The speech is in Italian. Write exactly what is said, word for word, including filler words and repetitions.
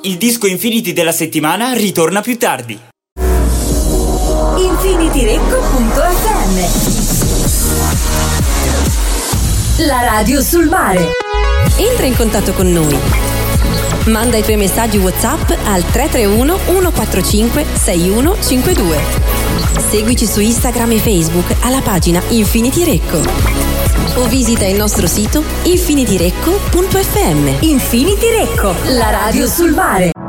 Il disco Infinity della settimana ritorna più tardi. infinityrecco punto effe emme, la radio sul mare. Entra in contatto con noi. Manda i tuoi messaggi WhatsApp al tre tre uno uno quattro cinque sei uno cinque due. Seguici su Instagram e Facebook alla pagina Infinity Recco o visita il nostro sito infinityrecco punto effe emme. Infinity Recco, la radio sul mare.